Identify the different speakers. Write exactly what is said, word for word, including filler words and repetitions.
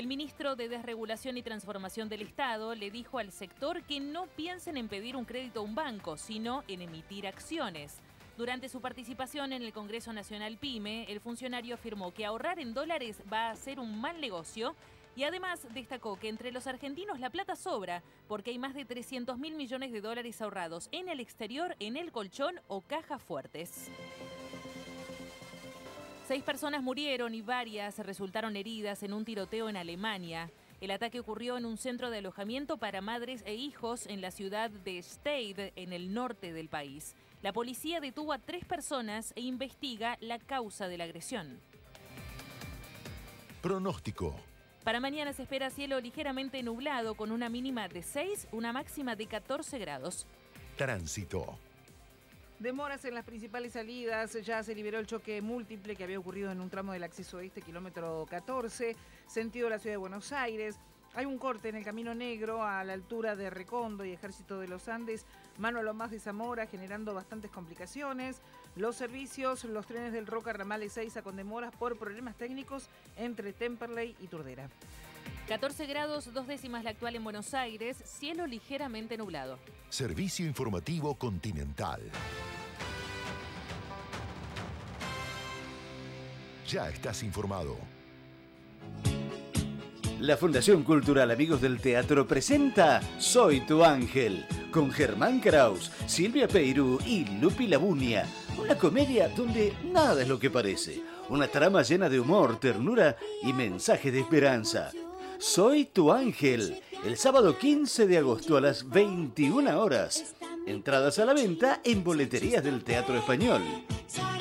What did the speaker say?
Speaker 1: El ministro de Desregulación y Transformación del Estado le dijo al sector que no piensen en pedir un crédito a un banco, sino en emitir acciones. Durante su participación en el Congreso Nacional PYME, el funcionario afirmó que ahorrar en dólares va a ser un mal negocio y además destacó que entre los argentinos la plata sobra porque hay más de trescientos mil millones de dólares ahorrados en el exterior, en el colchón o cajas fuertes. Seis personas murieron y varias resultaron heridas en un tiroteo en Alemania. El ataque ocurrió en un centro de alojamiento para madres e hijos en la ciudad de Stade, en el norte del país. La policía detuvo a tres personas e investiga la causa de la agresión.
Speaker 2: Pronóstico.
Speaker 1: Para mañana se espera cielo ligeramente nublado con una mínima de seis, una máxima de catorce grados.
Speaker 2: Tránsito.
Speaker 3: Demoras en las principales salidas, ya se liberó el choque múltiple que había ocurrido en un tramo del acceso este, kilómetro catorce, sentido la ciudad de Buenos Aires. Hay un corte en el Camino Negro a la altura de Recondo y Ejército de los Andes, mano a lo más de Zamora, generando bastantes complicaciones. Los servicios, los trenes del Roca, ramal Ezeiza con demoras por problemas técnicos entre Temperley y Turdera.
Speaker 1: catorce grados, dos décimas la actual en Buenos Aires, cielo ligeramente nublado.
Speaker 2: Servicio Informativo Continental. Ya estás informado.
Speaker 4: La Fundación Cultural Amigos del Teatro presenta Soy tu Ángel, con Germán Kraus, Silvia Peirú y Lupi Labunia. Una comedia donde nada es lo que parece. Una trama llena de humor, ternura y mensajes de esperanza. Soy tu Ángel, el sábado quince de agosto a las veintiuna horas. Entradas a la venta en boleterías del Teatro Español.